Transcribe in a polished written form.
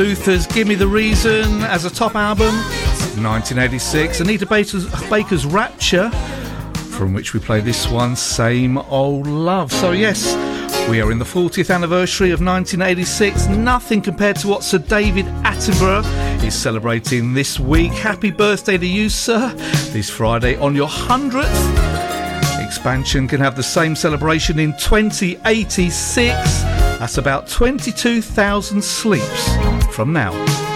Luther's Give Me the Reason as a top album. 1986, Anita Baker's Rapture, from which we play this one, Same Old Love. So yes, we are in the 40th anniversary of 1986. Nothing compared to what Sir David Attenborough is celebrating this week. Happy birthday to you, sir, this Friday on your 100th. Expansion can have the same celebration in 2086. That's about 22,000 sleeps from now.